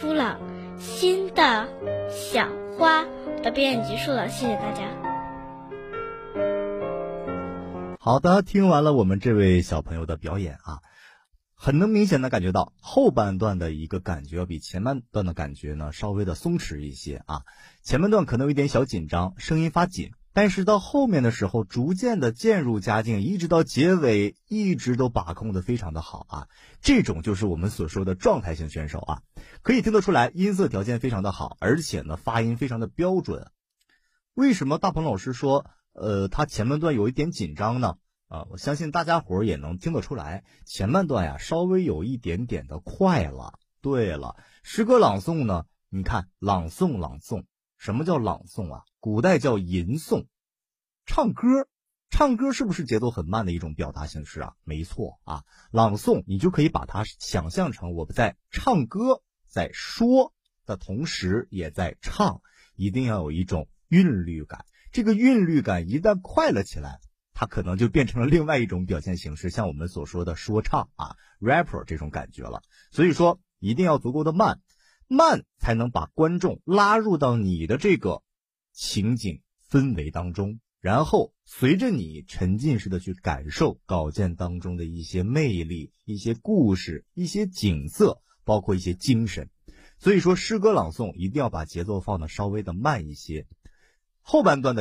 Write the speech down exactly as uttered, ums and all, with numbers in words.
出了新的小花。我的表演结束了，谢谢大家。 好的，听完了我们这位小朋友的表演啊，很能明显的感觉到后半段的一个感觉要比前半段的感觉呢稍微的松弛一些啊。前半段可能有点小紧张，声音发紧，但是到后面的时候逐渐的渐入佳境，一直到结尾一直都把控的非常的好啊。这种就是我们所说的状态型选手啊，可以听得出来音色条件非常的好，而且呢发音非常的标准。为什么大鹏老师说呃他前半段有一点紧张呢？啊，我相信大家伙儿也能听得出来，前半段呀稍微有一点点的快了。对了，诗歌朗诵呢，你看朗诵朗诵，什么叫朗诵啊？古代叫吟诵。唱歌，唱歌是不是节奏很慢的一种表达形式啊？没错啊，朗诵你就可以把它想象成我们在唱歌，在说的同时也在唱，一定要有一种韵律感。这个韵律感一旦快了起来，它可能就变成了另外一种表现形式，像我们所说的说唱啊 rapper 这种感觉了。所以说一定要足够的慢，慢才能把观众拉入到你的这个情景氛围当中，然后随着你沉浸式的去感受稿件当中的一些魅力、一些故事、一些景色，包括一些精神。所以说诗歌朗诵一定要把节奏放得稍微的慢一些，后半段的